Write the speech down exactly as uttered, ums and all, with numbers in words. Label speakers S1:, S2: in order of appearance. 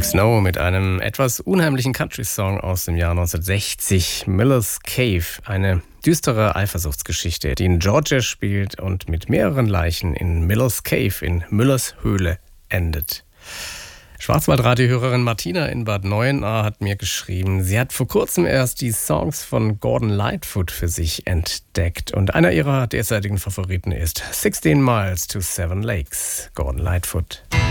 S1: Snow mit einem etwas unheimlichen Country-Song aus dem Jahr neunzehnhundertsechzig, Miller's Cave, eine düstere Eifersuchtsgeschichte, die in Georgia spielt und mit mehreren Leichen in Miller's Cave, in Müllers Höhle, endet. Schwarzwaldradio-Hörerin Martina in Bad Neuenahr hat mir geschrieben, sie hat vor kurzem erst die Songs von Gordon Lightfoot für sich entdeckt und einer ihrer derzeitigen Favoriten ist sixteen Miles to Seven Lakes, Gordon Lightfoot.